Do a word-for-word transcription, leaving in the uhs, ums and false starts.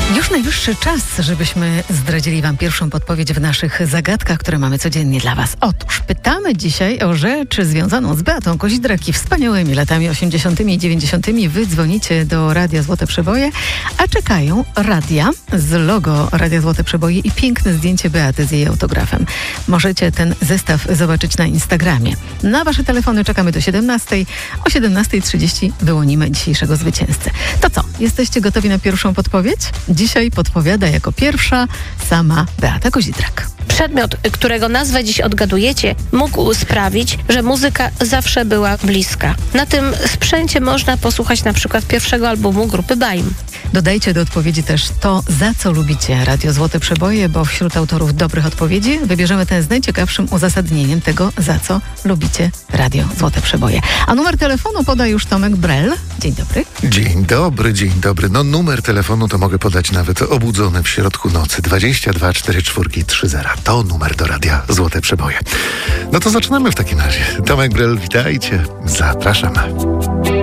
Już najwyższy czas, żebyśmy zdradzili Wam pierwszą podpowiedź w naszych zagadkach, które mamy codziennie dla Was. Otóż pytamy dzisiaj o rzecz związaną z Beatą Kozidrak i wspaniałymi latami osiemdziesiątymi i dziewięćdziesiątymi. Wy dzwonicie do Radia Złote Przeboje, a czekają radia z logo Radia Złote Przeboje i piękne zdjęcie Beaty z jej autografem. Możecie ten zestaw zobaczyć na Instagramie. Na Wasze telefony czekamy do siedemnastej. O siedemnastej trzydzieści wyłonimy dzisiejszego zwycięzcę. To co? Jesteście gotowi na pierwszą podpowiedź? Dzisiaj podpowiada jako pierwsza sama Beata Kozidrak. Przedmiot, którego nazwę dziś odgadujecie, mógł sprawić, że muzyka zawsze była bliska. Na tym sprzęcie można posłuchać na przykład pierwszego albumu grupy Baim. Dodajcie do odpowiedzi też to, za co lubicie Radio Złote Przeboje, bo wśród autorów dobrych odpowiedzi wybierzemy ten z najciekawszym uzasadnieniem tego, za co lubicie Radio Złote Przeboje. A numer telefonu poda już Tomek Brel. Dzień dobry. Dzień dobry, dzień dobry. No numer telefonu to mogę podać nawet obudzony w środku nocy. dwadzieścia dwa cztery cztery trzy zero. To numer do Radia Złote Przeboje. No to zaczynamy w takim razie. Tomek Brel, witajcie. Zapraszamy.